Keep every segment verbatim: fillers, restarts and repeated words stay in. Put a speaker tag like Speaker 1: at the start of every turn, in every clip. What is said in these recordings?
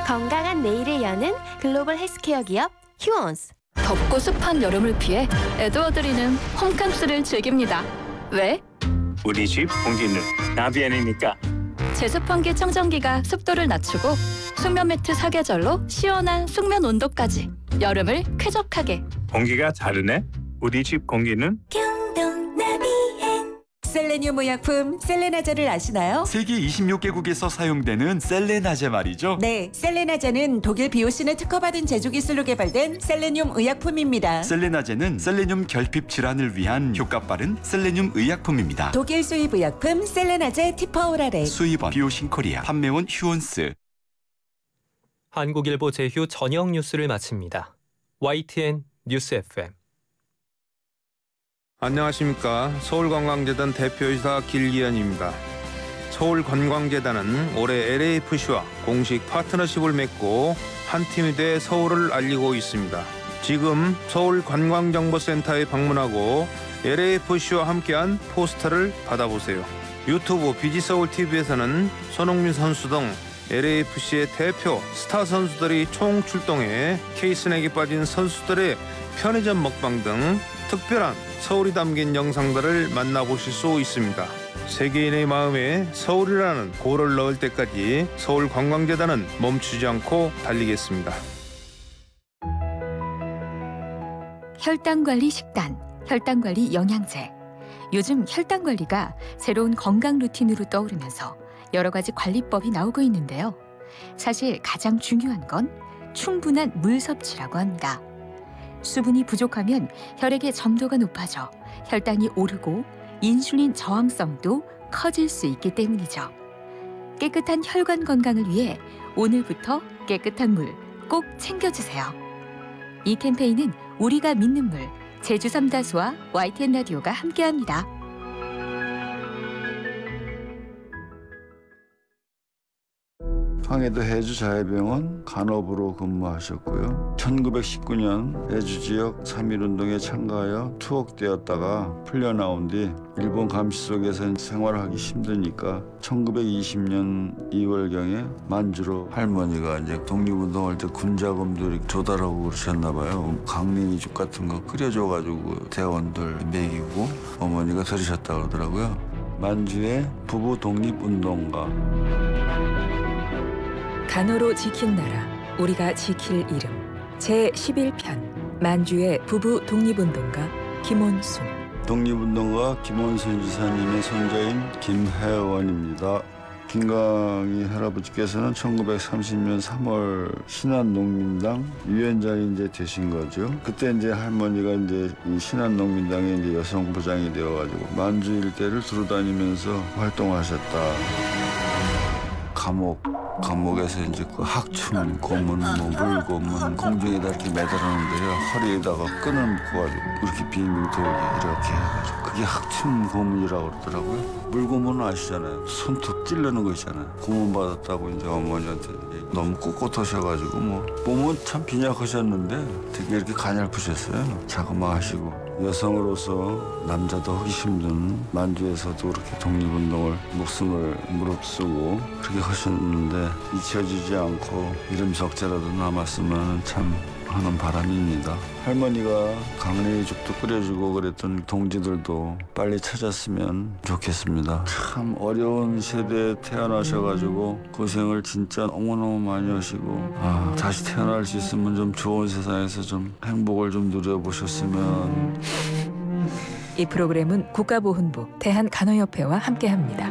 Speaker 1: 건강한 내일을 여는 글로벌 헬스케어 기업 휴원스.
Speaker 2: 덥고 습한 여름을 피해 에드워드리는 홈캠스를 즐깁니다. 왜?
Speaker 3: 우리 집 공기는 나비엔이니까.
Speaker 2: 제습환기 청정기가 습도를 낮추고 숙면 매트 사계절로 시원한 숙면 온도까지 여름을 쾌적하게.
Speaker 3: 공기가 다르네. 우리 집 공기는
Speaker 4: 셀레늄 의약품 셀레나제를 아시나요?
Speaker 5: 세계 이십육 개국에서 사용되는 셀레나제 말이죠.
Speaker 4: 네, 셀레나제는 독일 비오신을 특허받은 제조 기술로 개발된 셀레늄 의약품입니다.
Speaker 5: 셀레나제는 셀레늄 결핍 질환을 위한 효과 빠른 셀레늄 의약품입니다.
Speaker 4: 독일 수입 의약품 셀레나제 티퍼오라레.
Speaker 5: 수입원 비오신 코리아, 판매원 휴원스.
Speaker 6: 한국일보 제휴 저녁 뉴스를 마칩니다. 와이티엔 뉴스 에프엠.
Speaker 7: 안녕하십니까. 서울관광재단 대표이사 길기현입니다. 서울관광재단은 올해 엘에이에프씨와 공식 파트너십을 맺고 한 팀이 돼 서울을 알리고 있습니다. 지금 서울관광정보센터에 방문하고 엘에이에프씨와 함께한 포스터를 받아보세요. 유튜브 비지서울티비에서는 손흥민 선수 등 엘에이에프씨의 대표 스타 선수들이 총 출동해 케이스넥에 빠진 선수들의 편의점 먹방 등 특별한 서울이 담긴 영상들을 만나보실 수 있습니다. 세계인의 마음에 서울이라는 고를 넣을 때까지 서울관광재단은 멈추지 않고 달리겠습니다.
Speaker 8: 혈당관리 식단, 혈당관리 영양제. 요즘 혈당관리가 새로운 건강 루틴으로 떠오르면서 여러 가지 관리법이 나오고 있는데요. 사실 가장 중요한 건 충분한 물 섭취라고 합니다. 수분이 부족하면 혈액의 점도가 높아져 혈당이 오르고 인슐린 저항성도 커질 수 있기 때문이죠. 깨끗한 혈관 건강을 위해 오늘부터 깨끗한 물 꼭 챙겨주세요. 이 캠페인은 우리가 믿는 물, 제주 삼다수와 와이티엔 라디오가 함께합니다.
Speaker 9: 황해도 해주자해병원 간호부로 근무하셨고요. 천구백십구 년 해주 지역 삼일운동에 참가하여 투옥되었다가 풀려나온 뒤 일본 감시 속에서 생활하기 힘드니까 천구백이십 년 이월경에 만주로 할머니가 이제 독립운동할 때 군자금도 이렇게 조달하고 그러셨나 봐요. 강냉이죽 같은 거 끓여줘가지고 대원들 먹이고 어머니가 들으셨다 그러더라고요. 만주의 부부 독립운동가.
Speaker 10: 간호로 지킨 나라, 우리가 지킬 이름. 제십일 편, 만주의 부부 독립운동가 김원순.
Speaker 9: 독립운동가 김원순 지사님의 손자인 김혜원입니다. 김강희 할아버지께서는 천구백삼십 년 삼월 신한농민당 위원장이 이제 되신 거죠. 그때 이제 할머니가 이제 이 신한농민당의 이제 여성부장이 되어가지고 만주 일대를 두루다니면서 활동하셨다. 감옥. 감옥에서 이제 그 학춤, 고문, 뭐 물고문 공중에다 이렇게 매달았는데요. 허리에다가 끈을 묶어가지고 이렇게 빙빙 돌게 이렇게 해가지고 그게 학춤 고문이라고 그러더라고요. 물고문은 아시잖아요. 손톱 찌르는 거 있잖아요. 고문 받았다고 이제 어머니한테 너무 꿋꿋하셔가지고 뭐 몸은 참 빈약하셨는데 되게 이렇게 가냘프셨어요. 자그마하시고. 여성으로서 남자도 하기 힘든 만주에서도 그렇게 독립운동을 목숨을 무릅쓰고 그렇게 하셨는데 잊혀지지 않고 이름 석자라도 남았으면 참 하는 바람입니다. 할머니가 강냉이죽도 끓여주고 그랬던 동지들도 빨리 찾았으면 좋겠습니다. 참 어려운 세대에 태어나셔가지고 고생을 진짜 너무너무 많이 하시고 아, 다시 태어날 수 있으면 좀 좋은 세상에서 좀 행복을 좀 누려보셨으면.
Speaker 10: 이 프로그램은 국가보훈부 대한간호협회와 함께합니다.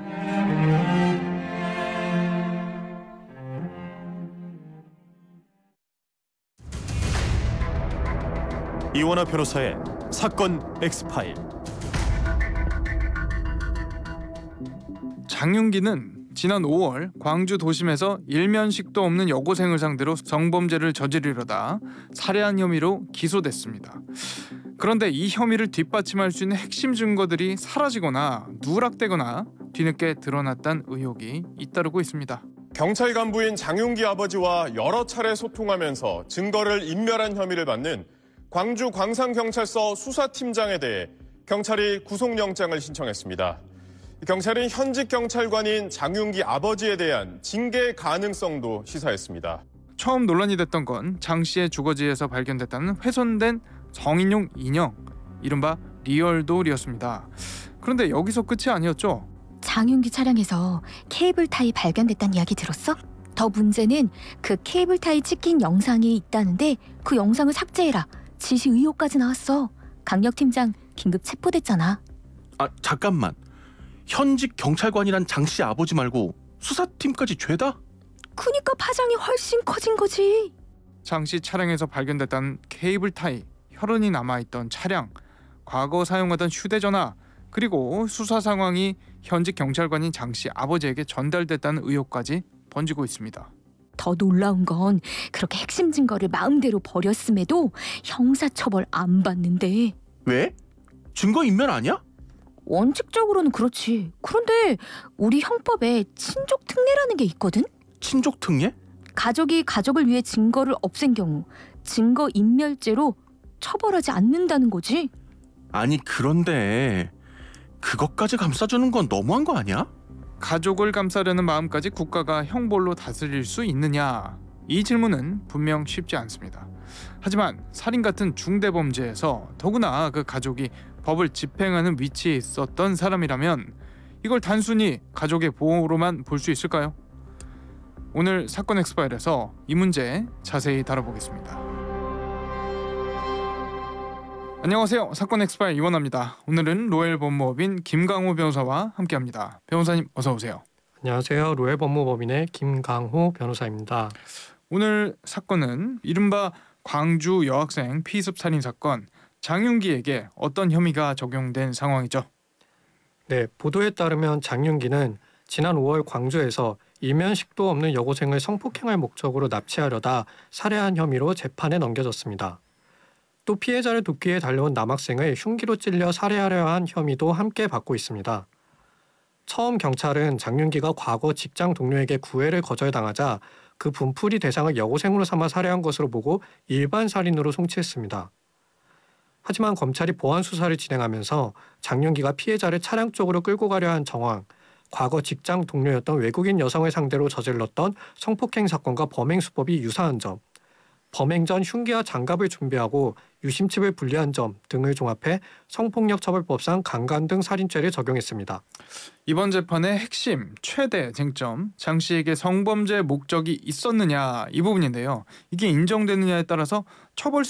Speaker 11: 이원화 변호사의 사건 엑스파일.
Speaker 7: 장윤기는 지난 오월 광주 도심에서 일면식도 없는 여고생을 상대로 성범죄를 저지르려다 살해한 혐의로 기소됐습니다. 그런데 이 혐의를 뒷받침할 수 있는 핵심 증거들이 사라지거나 누락되거나 뒤늦게 드러났다는 의혹이 잇따르고 있습니다.
Speaker 12: 경찰 간부인 장윤기 아버지와 여러 차례 소통하면서 증거를 인멸한 혐의를 받는 광주 광산경찰서 수사팀장에 대해 경찰이 구속영장을 신청했습니다. 경찰은 현직 경찰관인 장윤기 아버지에 대한 징계 가능성도 시사했습니다.
Speaker 13: 처음 논란이 됐던 건 장 씨의 주거지에서 발견됐다는 훼손된 성인용 인형, 이른바 리얼돌이었습니다. 그런데 여기서 끝이 아니었죠.
Speaker 8: 장윤기 차량에서 케이블타이 발견됐다는 이야기 들었어? 더 문제는 그 케이블타이 찍힌 영상이 있다는데 그 영상을 삭제해라. 지시 의혹까지 나왔어. 강력팀장 긴급 체포됐잖아.
Speaker 14: 아 잠깐만. 현직 경찰관이란 장 씨 아버지 말고 수사팀까지 죄다?
Speaker 8: 그니까 파장이 훨씬 커진 거지.
Speaker 13: 장 씨 차량에서 발견됐다는 케이블타이, 혈흔이 남아있던 차량, 과거 사용하던 휴대전화, 그리고 수사 상황이 현직 경찰관인 장 씨 아버지에게 전달됐다는 의혹까지 번지고 있습니다.
Speaker 8: 더 놀라운 건 그렇게 핵심 증거를 마음대로 버렸음에도 형사처벌 안 받는데.
Speaker 14: 왜? 증거인멸 아니야?
Speaker 8: 원칙적으로는 그렇지. 그런데 우리 형법에 친족 특례라는 게 있거든?
Speaker 14: 친족 특례?
Speaker 8: 가족이 가족을 위해 증거를 없앤 경우 증거 인멸죄로 처벌하지 않는다는 거지.
Speaker 14: 아니 그런데 그것까지 감싸주는 건 너무한 거 아니야?
Speaker 13: 가족을 감싸려는 마음까지 국가가 형벌로 다스릴 수 있느냐? 이 질문은 분명 쉽지 않습니다. 하지만 살인 같은 중대범죄에서 더구나 그 가족이 법을 집행하는 위치에 있었던 사람이라면 이걸 단순히 가족의 보호로만 볼 수 있을까요? 오늘 사건 엑스파일에서 이 문제 자세히 다뤄보겠습니다. 안녕하세요. 사건 엑스파일 이원화입니다. 오늘은 로엘 법무법인 김강호 변호사와 함께합니다. 변호사님 어서 오세요.
Speaker 15: 안녕하세요. 로엘 법무법인의 김강호 변호사입니다.
Speaker 13: 오늘 사건은 이른바 광주 여학생 피습 살인 사건, 장윤기에게 어떤 혐의가 적용된 상황이죠?
Speaker 15: 네, 보도에 따르면 장윤기는 지난 오월 광주에서 일면식도 없는 여고생을 성폭행할 목적으로 납치하려다 살해한 혐의로 재판에 넘겨졌습니다. 또 피해자를 돕기 위해 달려온 남학생을 흉기로 찔려 살해하려 한 혐의도 함께 받고 있습니다. 처음 경찰은 장윤기가 과거 직장 동료에게 구애를 거절당하자 그 분풀이 대상을 여고생으로 삼아 살해한 것으로 보고 일반 살인으로 송치했습니다. 하지만 검찰이 보안 수사를 진행하면서 장윤기가 피해자를 차량 쪽으로 끌고 가려 한 정황, 과거 직장 동료였던 외국인 여성을 상대로 저질렀던 성폭행 사건과 범행 수법이 유사한 점, 범행 전 흉기와 장갑을 준비하고 유심칩을 분리한 점 등을 종합해 성폭력처벌법상 강간 등 살인죄를 적용했습니다.
Speaker 13: 이번 재판의 핵심, 최대 쟁점, 장 씨에게 성범죄 목적이 있었느냐 이 부분인데요. 이게 인정되느냐에 따라서 처벌